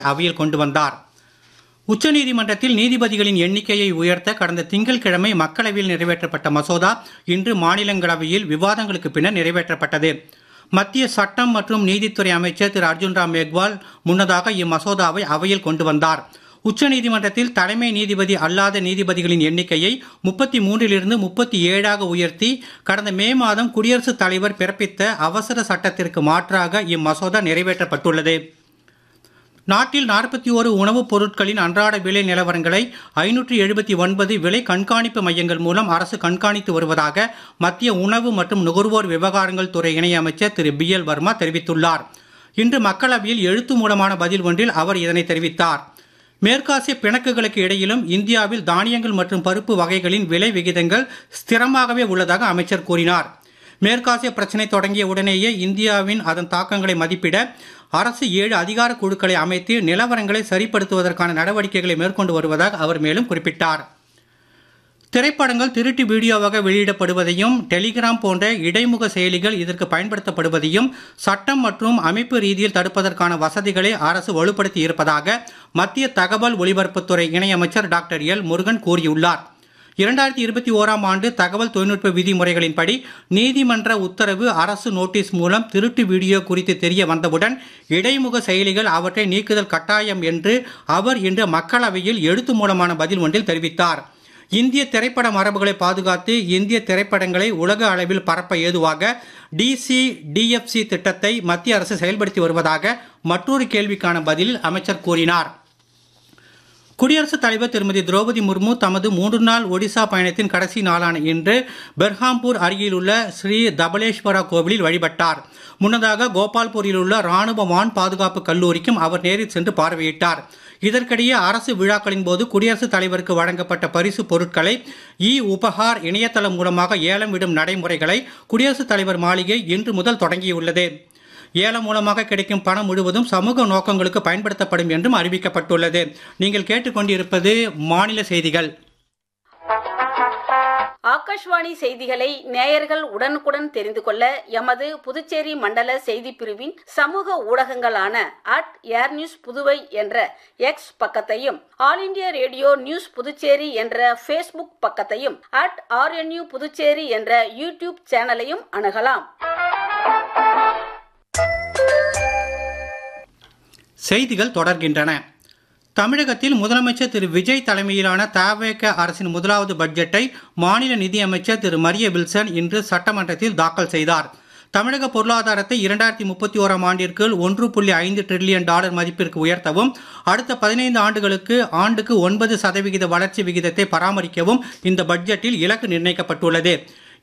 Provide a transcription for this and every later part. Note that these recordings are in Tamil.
அவையில் கொண்டு வந்தார். உச்சநீதிமன்றத்தில் நீதிபதிகளின் எண்ணிக்கையை உயர்த்த கடந்த திங்கட்கிழமை மக்களவையில் நிறைவேற்றப்பட்ட மசோதா இன்று மாநிலங்களவையில் விவாதங்களுக்கு பின்னர் நிறைவேற்றப்பட்டது. மத்திய சட்டம் மற்றும் நீதித்துறை அமைச்சர் திரு அர்ஜுன் ராம் மேக்வால் முன்னதாக இம்மசோதாவை அவையில் கொண்டு வந்தார். உச்சநீதிமன்றத்தில் தலைமை நீதிபதி அல்லாத நீதிபதிகளின் எண்ணிக்கையை 33லிருந்து 37ஆக உயர்த்தி கடந்த மே மாதம் குடியரசுத் தலைவர் பிறப்பித்த அவசர சட்டத்திற்கு மாற்றாக இம்மசோதா நிறைவேற்றப்பட்டுள்ளது. நாட்டில் 41 உணவுப் பொருட்களின் அன்றாட விலை நிலவரங்களை 579 விலை கண்காணிப்பு மையங்கள் மூலம் அரசு கண்காணித்து வருவதாக மத்திய உணவு மற்றும் நுகர்வோர் விவகாரங்கள் துறை இணையமைச்சர் திரு BL வர்மா தெரிவித்துள்ளார். இன்று மக்களவையில் எழுத்து மூலமான பதில் ஒன்றில் அவர் இதனை தெரிவித்தார். மேற்காசிய பிணக்குகளுக்கு இடையிலும் இந்தியாவில் தானியங்கள் மற்றும் பருப்பு வகைகளின் விலை விகிதங்கள் ஸ்திரமாகவே உள்ளதாக அமைச்சர் கூறினார். மேற்காசிய பிரச்சினை தொடங்கிய உடனேயே இந்தியாவின் அதன் தாக்கங்களை மதிப்பிட அரசு 7 அதிகார குழுக்களை அமைத்து நிலவரங்களை சரிப்படுத்துவதற்கான நடவடிக்கைகளை மேற்கொண்டு வருவதாக அவர் மேலும் குறிப்பிட்டார். திரைப்படங்கள் திருட்டு வீடியோவாக வெளியிடப்படுவதையும் டெலிகிராம் போன்ற இடைமுக செயலிகள் இதற்கு பயன்படுத்தப்படுவதையும் சட்டம் மற்றும் அமைப்பு ரீதியில் தடுப்பதற்கான வசதிகளை அரசு வலுப்படுத்தி இருப்பதாக மத்திய தகவல் ஒலிபரப்புத்துறை இணையமைச்சர் டாக்டர் எல் முருகன் கூறியுள்ளார். 2021ஆம் ஆண்டு தகவல் தொழில்நுட்ப விதிமுறைகளின்படி நீதிமன்ற உத்தரவு அரசு நோட்டீஸ் மூலம் திருட்டு வீடியோ குறித்து தெரிய வந்தவுடன் இடைமுக செயலிகள் அவற்றை நீக்குதல் கட்டாயம் என்று அவர் இன்று மக்களவையில் எழுத்து மூலமான பதில் ஒன்றில் தெரிவித்தார். இந்திய திரைப்பட மரபுகளை பாதுகாத்து இந்திய திரைப்படங்களை உலக அளவில் பரப்ப ஏதுவாக DCDFC திட்டத்தை மத்திய அரசு செயல்படுத்தி வருவதாக மற்றொரு கேள்விக்கான பதிலில் அமைச்சர் கூறினார். குடியரசுத் தலைவர் திருமதி திரௌபதி முர்மு தமது 3 நாள் ஒடிசா பயணத்தின் கடைசி நாளான இன்று பெர்ஹாம்பூர் அருகில் உள்ள ஸ்ரீ தபலேஸ்வரா கோவிலில் வழிபட்டார். முன்னதாக கோபால்பூரில் உள்ள ராணுவ வான் பாதுகாப்பு கல்லூரிக்கும் அவர் நேரில் சென்று பார்வையிட்டார். இதற்கிடையே அரசு விழாக்களின் போது குடியரசுத் தலைவருக்கு வழங்கப்பட்ட பரிசு பொருட்களை உபஹார் இணையதளம் மூலமாக ஏலம் விடும் நடைமுறைகளை குடியரசுத் தலைவர் மாளிகை இன்று முதல் தொடங்கியுள்ளது. ஏலம் மூலமாக கிடைக்கும் பணம் முழுவதும் சமூக நோக்கங்களுக்கு பயன்படுத்தப்படும் என்றும் அறிவிக்கப்பட்டுள்ளது. நீங்கள் கேட்டுக்கொண்டிருப்பது மாநில செய்திகள். ஆகாஷ்வாணி செய்திகளை நேயர்கள் உடனுக்குடன் தெரிந்து கொள்ள எமது புதுச்சேரி மண்டல செய்தி பிரிவின் சமூக ஊடகங்களான @ஏர்நியூஸ் புதுவை என்ற X பக்கத்தையும், all India radio news Puducherry என்ற Facebook பக்கத்தையும், @RNU புதுச்சேரி என்ற யூடியூப் சேனலையும் அணுகலாம். செய்திகள் தொடர்கின்றன. தமிழகத்தில் முதலமைச்சர் திரு விஜய் தலைமையிலான தவேக அரசின் முதலாவது பட்ஜெட்டை மாநில நிதியமைச்சர் திரு மரிய வில்சன் இன்று சட்டமன்றத்தில் தாக்கல் செய்தார். தமிழக பொருளாதாரத்தை 2031ஆம் ஆண்டிற்குள் $1.5 டிரில்லியன் மதிப்பிற்கு உயர்த்தவும் அடுத்த 15 ஆண்டுகளுக்கு ஆண்டுக்கு 9% வளர்ச்சி விகிதத்தை பராமரிக்கவும் இந்த பட்ஜெட்டில் இலக்கு நிர்ணயிக்கப்பட்டுள்ளது.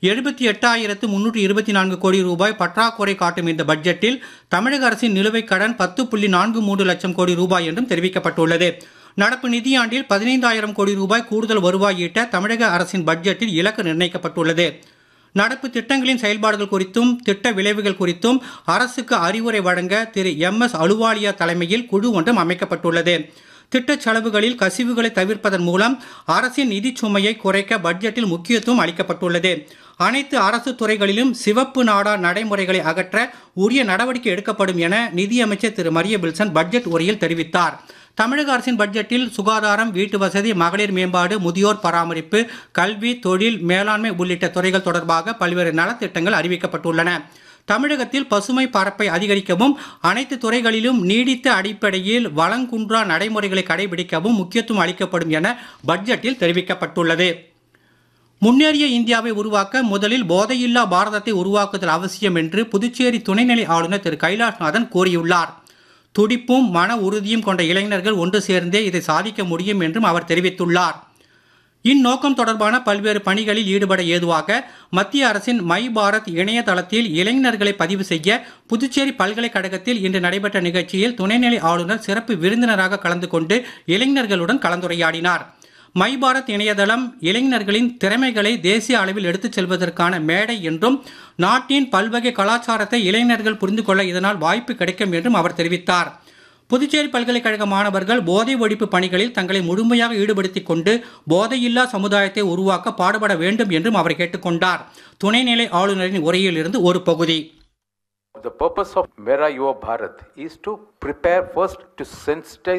78,324 கோடி ரூபாய் பற்றாக்குறை காட்டும் இந்த பட்ஜெட்டில் தமிழக அரசின் நிலுவைக் கடன் 10.43 லட்சம் கோடி ரூபாய் என்றும் தெரிவிக்கப்பட்டுள்ளது. நடப்பு நிதியாண்டில் 15,000 கோடி ரூபாய் கூடுதல் வருவாய் ஈட்ட தமிழக அரசின் பட்ஜெட்டில் இலக்கு நிர்ணயிக்கப்பட்டுள்ளது. நடப்பு திட்டங்களின் செயல்பாடுகள் குறித்தும் திட்ட விளைவுகள் குறித்தும் அரசுக்கு அறிவுரை வழங்க திரு MS அலுவாலியா தலைமையில் குழு ஒன்றும் அமைக்கப்பட்டுள்ளது. திட்டச் செலவுகளில் கசிவுகளை தவிர்ப்பதன் மூலம் அரசின் நிதி சுமையை குறைக்க பட்ஜெட்டில் முக்கியத்துவம் அளிக்கப்பட்டுள்ளது. அனைத்து அரசு துறைகளிலும் சிவப்பு நாடா நடைமுறைகளை அகற்ற உரிய நடவடிக்கை எடுக்கப்படும் என நிதியமைச்சர் திரு மரிய வில்சன் பட்ஜெட் உரையில் தெரிவித்தார். தமிழக அரசின் பட்ஜெட்டில் சுகாதாரம், வீட்டு வசதி, மகளிர் மேம்பாடு, முதியோர் பராமரிப்பு, கல்வி, தொழில், மேலாண்மை உள்ளிட்ட துறைகள் தொடர்பாக பல்வேறு நலத்திட்டங்கள் அறிவிக்கப்பட்டுள்ளன. தமிழகத்தில் பசுமை பரப்பை அதிகரிக்கவும் அனைத்து துறைகளிலும் நீடித்த அடிப்படையில் வளங்குன்றா நடைமுறைகளை கடைபிடிக்கவும் முக்கியத்துவம் அளிக்கப்படும் என பட்ஜெட்டில் தெரிவிக்கப்பட்டுள்ளது. முன்னேறிய இந்தியாவை உருவாக்க முதலில் போதையில்லா பாரதத்தை உருவாக்குதல் அவசியம் என்று புதுச்சேரி துணைநிலை ஆளுநர் திரு கைலாஷ்நாதன் கூறியுள்ளார். துடிப்பும் மன உறுதியும் கொண்ட இளைஞர்கள் ஒன்று சேர்ந்தே இதை சாதிக்க முடியும் என்றும் அவர் தெரிவித்துள்ளார். இந்நோக்கம் தொடர்பான பல்வேறு பணிகளில் ஈடுபட ஏதுவாக மத்திய அரசின் மை பாரத் இணையதளத்தில் இளைஞர்களை பதிவு செய்ய புதுச்சேரி பல்கலைக்கழகத்தில் இன்று நடைபெற்ற நிகழ்ச்சியில் துணைநிலை ஆளுநர் சிறப்பு விருந்தினராக கலந்து கொண்டு இளைஞர்களுடன் கலந்துரையாடினார். மை பாரத் இணையதளம் இளைஞர்களின் திறமைகளை தேசிய அளவில் எடுத்துச் செல்வதற்கான மேடை என்றும் நாட்டின் பல்வகை கலாச்சாரத்தை இளைஞர்கள் புரிந்து கொள்ள இதனால் வாய்ப்பு கிடைக்கும் என்றும் அவர் தெரிவித்தார். புதுச்சேரி பல்கலைக்கழக மாணவர்கள் போதை ஒழிப்பு பணிகளில் தங்களை முழுமையாக ஈடுபடுத்திக் கொண்டு போதையில்லா சமுதாயத்தை உருவாக்க பாடுபட வேண்டும் என்றும் அவர் கேட்டுக்கொண்டார். துணைநிலை ஆளுநரின் உரையில் இருந்து ஒரு பகுதி. The purpose of Mera Yuva Bharat is to prepare first to sensitize